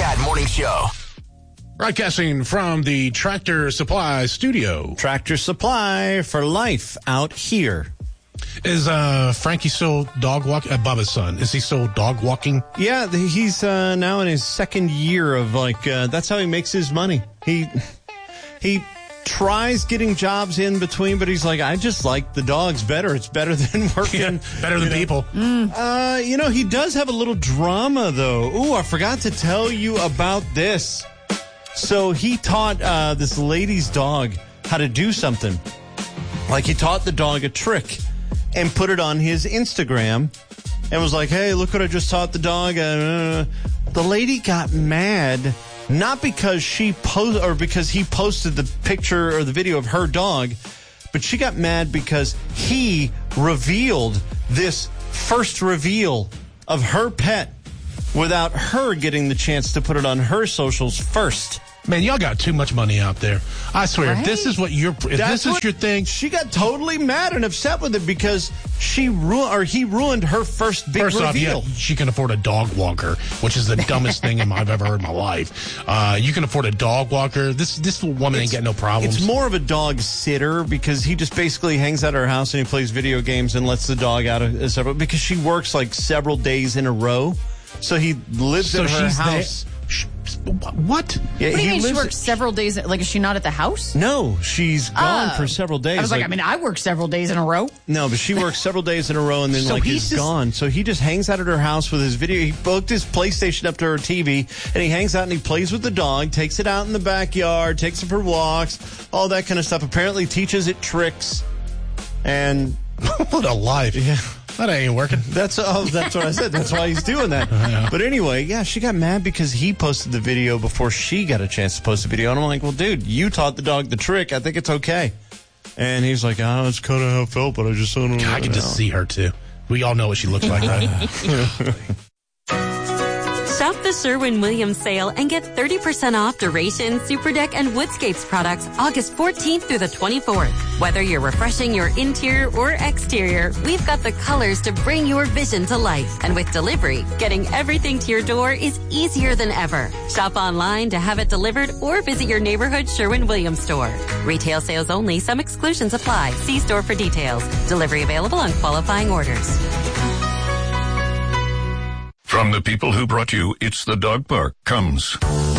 Chad Morning Show. Broadcasting from the Tractor Supply studio. Tractor Supply for life out here. Is Frankie still dog walking? Bubba's son, is he still dog walking? Yeah, he's now in his second year of that's how he makes his money. He tries getting jobs in between, but he's like, I just like the dogs better. It's better than working. Yeah, better than people. He does have a little drama, though. Ooh, I forgot to tell you about this. So he taught this lady's dog how to do something. Like, he taught the dog a trick and put it on his Instagram and was like, hey, look what I just taught the dog. The lady got mad, not because because he posted the picture or the video of her dog, but she got mad because he revealed this first reveal of her pet without her getting the chance to put it on her socials first. Man, y'all got too much money out there. I swear, Right? if this is your thing. She got totally mad and upset with it because he ruined her first big First reveal. off, yeah, she can afford a dog walker, which is the dumbest thing I've ever heard in my life. You can afford a dog walker. This woman ain't got no problems. It's more of a dog sitter because he just basically hangs out at her house and he plays video games and lets the dog out because she works like several days in a row. So he lives at her house. What? Yeah, What do you mean she works several days? Like, is she not at the house? No, she's gone for several days. I was I work several days in a row. No, but she works several days in a row and then he's gone. So he just hangs out at her house with his video. He booked his PlayStation up to her TV and he hangs out and he plays with the dog, takes it out in the backyard, takes it for walks, all that kind of stuff. Apparently teaches it tricks. And what a life. Yeah. That ain't working. That's what I said. That's why he's doing that. Yeah. But anyway, yeah, she got mad because he posted the video before she got a chance to post the video. And I'm like, well, dude, you taught the dog the trick. I think it's okay. And he's like, oh, it's kind of how it felt, but I just don't know. I can just see her, too. We all know what she looks like, right? Shop the Sherwin-Williams sale and get 30% off Duration, Superdeck, and Woodscapes products August 14th through the 24th. Whether you're refreshing your interior or exterior, we've got the colors to bring your vision to life. And with delivery, getting everything to your door is easier than ever. Shop online to have it delivered or visit your neighborhood Sherwin-Williams store. Retail sales only. Some exclusions apply. See store for details. Delivery available on qualifying orders. From the people who brought you It's the Dog Park comes